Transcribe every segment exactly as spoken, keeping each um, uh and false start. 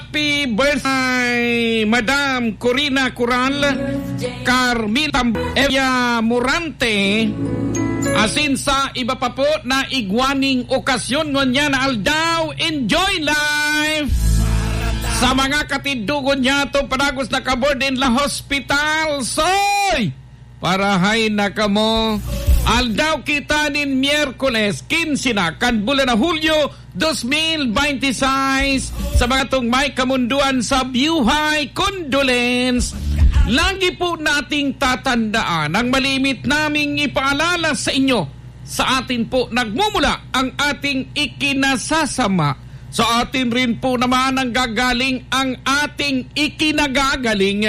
Happy birthday, Madam Corina Coral, Carmita Elia Morante, asin sa iba pa po na igwaning okasyon niya na aldaw. Enjoy life! Sa mga katindugon niya to paragos na kabord in la hospital. Soy! Para hay na kamo. Aldaw kita nin Miyerkules, quince na, kan bulan na Hulyo, dos mil veintiséis. Sa mga tong may kamunduan sa buhay, condolence. Lagi po nating tatandaan ang malimit naming ipaalala sa inyo. Sa atin po nagmumula ang ating ikinasasama. Sa atin rin po naman ang gagaling ang ating ikinagagaling.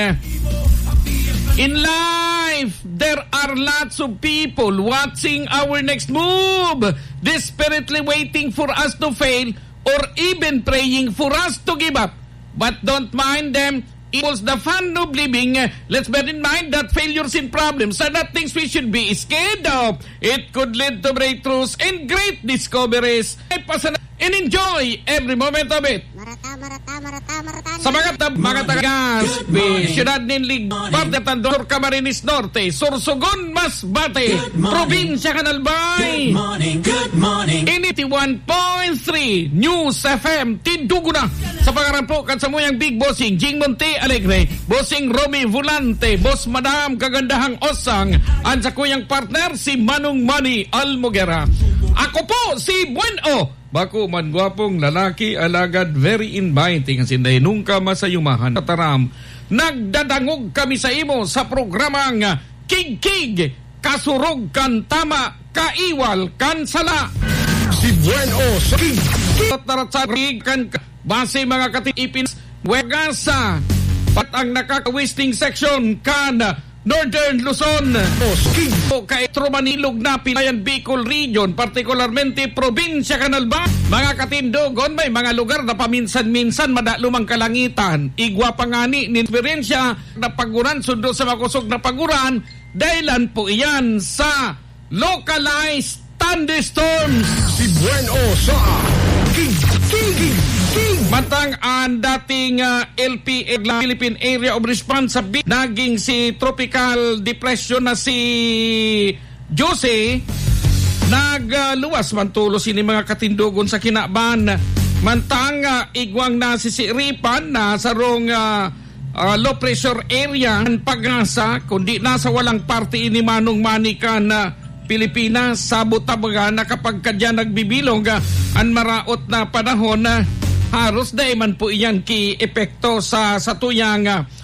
In life, there are lots of people watching our next move, desperately waiting for us to fail or even praying for us to give up. But don't mind them. Equals the fun of living. Let's bear in mind that failures and problems are not things we should be scared of. It could lead to breakthroughs and great discoveries. And enjoy every moment of it. Marata, marata, marata, marata. Sa mga tab, mga tagas, Siyudad Ninlig, parte Tandor, Camarines Norte, Sorsogon, Masbate, Probinsya Canalbay. Good morning, good morning. eighty-one point three News F M, Tinduguna. Sa pangarampo, kansamuyang Big Bossing, Jing Monte Alegre, Bossing Romy Volante, Boss Madam Kagandahang Osang, at sa kuyang partner, si Manong Manny Almogera. Ako po, si Bueno. Bako man gwapong lalaki, alagad, very inviting ang sinday nungka masayumahan. Taram, nagdadangog kami sa imo sa programang Kig-Kig, kasurog kan tama, kaiwal kan sala. Si Bueno sa Kig-Kig. Tataratsarig kan base mga katipin, wegasa, pat ang nakaka-wasting section kan Northern Luzon, o kay Trumanilog na Pinayan Bicol Region, partikularmente Probinsya Canalba. Mga katindogon, may mga lugar na paminsan-minsan madalumang kalangitan. Igwa pangani ni eksperyensya na paguran sundo sa makusog na paguran. Dahilan po iyan sa localized thunderstorms. Si Bueno sa Kig-Kig. Matang ang dating uh, L P A, Philippine Area of Responsibility, naging si Tropical Depression na si Jose, nagluwas uh, man tulo sini mga katindugon sa kinaban. Mantang uh, igwang na sisiripan na sa rong uh, uh, low pressure area ang pag-asa, kundi nasa walang parte ini Manong Manikan na uh, Pilipinas. Sabot tabaga na kapag kadya nagbibilong uh, ang maraot na panahon na uh, haros dahil man po iyan ki epekto sa sa tuyang uh,